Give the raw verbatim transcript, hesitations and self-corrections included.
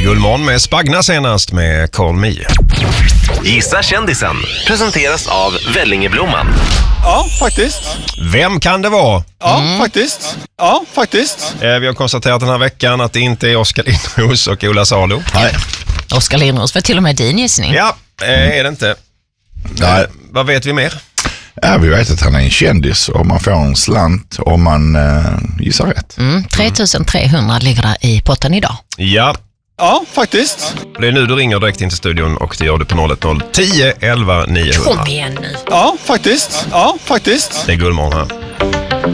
Gullmorgon med Spagna senast med Call Me. Gissa kändisen presenteras av Vellingeblomman. Ja, faktiskt. Vem kan det vara? Ja, mm. faktiskt. Ja, faktiskt. Eh, vi har konstaterat den här veckan att det inte är Oskar Lindros och Ola Salo. Nej. Oskar Lindros var till och med din gissning. Ja, eh, är det inte. Nej. Eh, vad vet vi mer? Ja, vi vet att han är en kändis och man får en slant om man eh, gissar rätt. Mm, tre tusen trehundra ligger där i potten idag. Ja. Ja, faktiskt. Det är nu du ringer direkt in till studion och det gör du på noll ett noll tio elva niohundra. Kom igen nu. Ja, faktiskt. Ja, faktiskt. Det är Gullmorgon här.